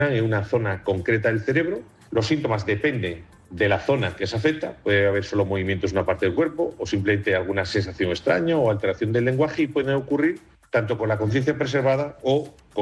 en una zona concreta del cerebro. Los síntomas dependen de la zona que se afecta. Puede haber solo movimientos en una parte del cuerpo o simplemente alguna sensación extraña o alteración del lenguaje, y pueden ocurrir tanto con la conciencia preservada o con